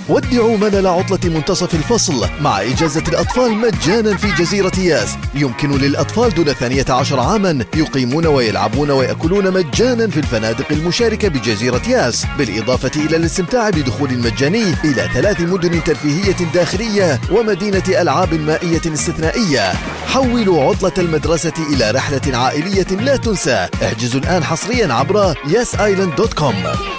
ودعوا ملل عطلة منتصف الفصل مع إجازة الأطفال مجانا في جزيرة ياس. يمكن للأطفال دون 12 عاما يقيمون ويلعبون ويأكلون مجانا في الفنادق المشاركة بجزيرة ياس، بالإضافة إلى الاستمتاع بدخول مجاني إلى 3 مدن ترفيهية داخلية ومدينة ألعاب مائية استثنائية. حولوا عطلة المدرسة إلى رحلة عائلية لا تنسى. احجزوا الآن حصريا عبر yesisland.com.